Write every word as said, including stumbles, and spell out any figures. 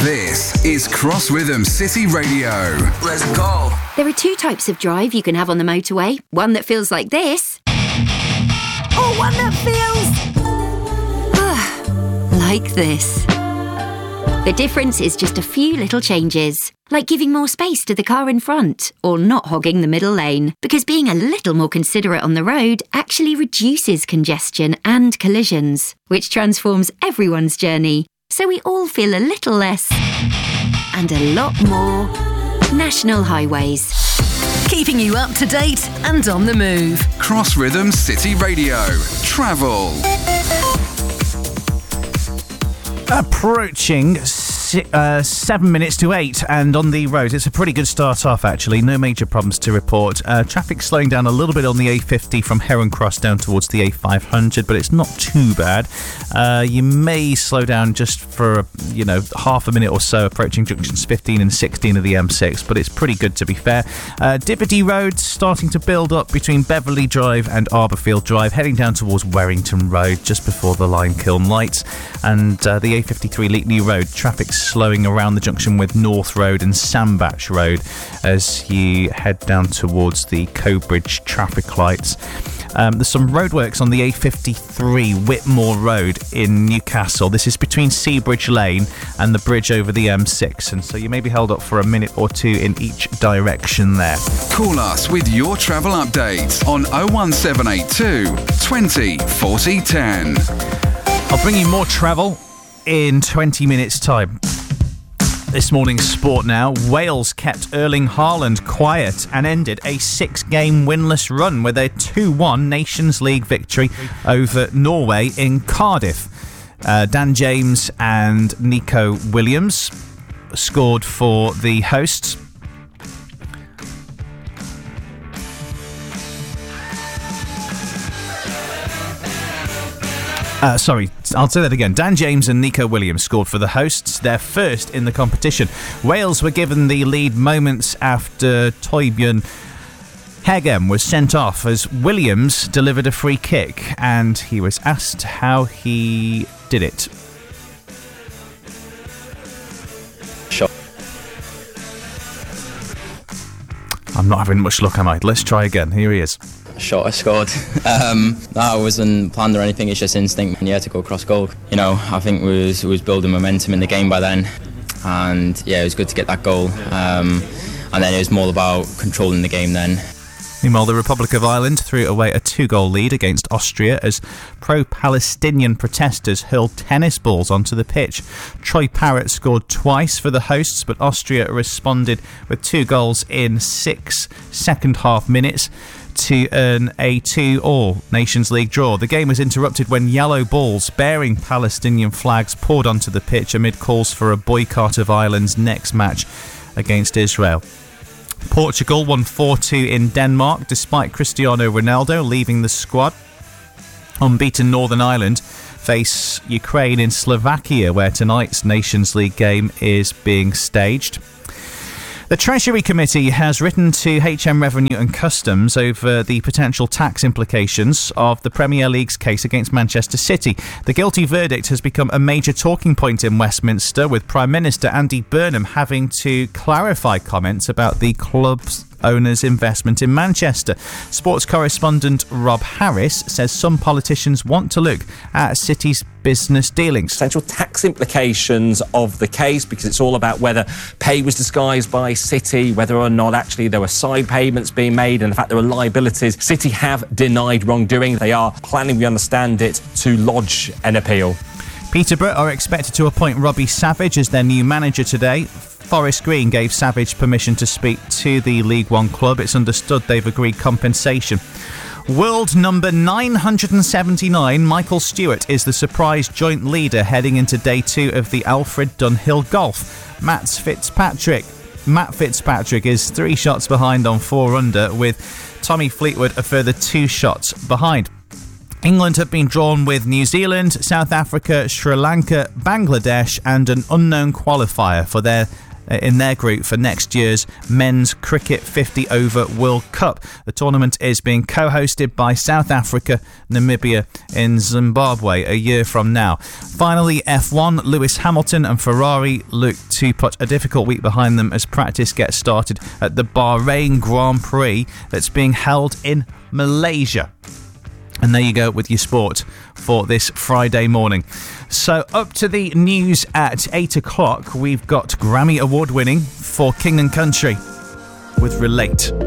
This is Cross Rhythm City Radio. Let's go. There are two types of drive you can have on the motorway. One that feels like this. Or one that feels... like this. The difference is just a few little changes, like giving more space to the car in front, or not hogging the middle lane, because being a little more considerate on the road actually reduces congestion and collisions, which transforms everyone's journey, so we all feel a little less and a lot more National Highways. Keeping you up to date and on the move. Cross Rhythm City Radio. Travel. Approaching si- uh, seven minutes to eight, and on the road, it's a pretty good start off, actually. No major problems to report. Uh, traffic slowing down a little bit on the A fifty from Heron Cross down towards the A five hundred, but it's not too bad. Uh, you may slow down just for, you know, half a minute or so approaching junctions fifteen and sixteen of the M six, but it's pretty good to be fair. Uh, Dibberty Road starting to build up between Beverley Drive and Arborfield Drive, heading down towards Warrington Road just before the Lime Kiln lights, and uh, the A fifty-three Leekney Road, traffic slowing around the junction with North Road and Sandbach Road as you head down towards the Cobridge traffic lights. Um, there's some roadworks on the A fifty-three Whitmore Road in Newcastle. This is between Seabridge Lane and the bridge over the M six, and so you may be held up for a minute or two in each direction there. Call us with your travel update on oh one seven eight two twenty forty ten. I'll bring you more travel in twenty minutes' time. This morning's sport now. Wales kept Erling Haaland quiet and ended a six-game winless run with a two one Nations League victory over Norway in Cardiff. Uh, Dan James and Nico Williams scored for the hosts. Uh, sorry, I'll say that again. Dan James and Nico Williams scored for the hosts, their first in the competition. Wales were given the lead moments after Torbjørn Hegem was sent off as Williams delivered a free kick, and he was asked how he did it. Shot. I'm not having much luck, am I? Let's try again. Here he is. Shot I scored. um, no, I wasn't planned or anything. It's just instinct. And yeah, to go across goal. You know, I think we was was building momentum in the game by then, and yeah, it was good to get that goal. Um, and then it was more about controlling the game then. Meanwhile, the Republic of Ireland threw away a two-goal lead against Austria as pro-Palestinian protesters hurled tennis balls onto the pitch. Troy Parrott scored twice for the hosts, but Austria responded with two goals in six second-half minutes to earn a two-all Nations League draw. The game was interrupted when yellow balls bearing Palestinian flags poured onto the pitch amid calls for a boycott of Ireland's next match against Israel. Portugal won four two in Denmark despite Cristiano Ronaldo leaving the squad. Unbeaten Northern Ireland face Ukraine in Slovakia, where tonight's Nations League game is being staged. The Treasury Committee has written to H M Revenue and Customs over the potential tax implications of the Premier League's case against Manchester City. The guilty verdict has become a major talking point in Westminster, with Prime Minister Andy Burnham having to clarify comments about the club's owner's investment in Manchester. Sports correspondent Rob Harris says some politicians want to look at City's business dealings. Potential tax implications of the case, because it's all about whether pay was disguised by City, whether or not actually there were side payments being made, and the fact there were liabilities. City have denied wrongdoing. They are planning, we understand it, to lodge an appeal. Peterborough are expected to appoint Robbie Savage as their new manager today. Forest Green gave Savage permission to speak to the League One club. It's understood they've agreed compensation. World number nine hundred seventy-nine, Michael Stewart, is the surprise joint leader heading into day two of the Alfred Dunhill Golf. Matt Fitzpatrick, Matt Fitzpatrick is three shots behind on four under, with Tommy Fleetwood a further two shots behind. England have been drawn with New Zealand, South Africa, Sri Lanka, Bangladesh and an unknown qualifier for their in their group for next year's Men's Cricket fifty over World Cup. The tournament is being co-hosted by South Africa, Namibia and Zimbabwe a year from now. Finally, F one, Lewis Hamilton and Ferrari look to put a difficult week behind them as practice gets started at the Bahrain Grand Prix that's being held in Malaysia. And there you go with your sport for this Friday morning. So up to the news at eight o'clock, we've got Grammy Award winning for King and Country with Relate.